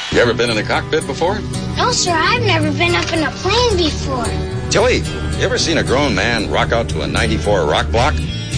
You ever been in the cockpit before? No, sir, I've never been up in a plane before. Tilly, you ever seen a grown man rock out to a 94 rock block?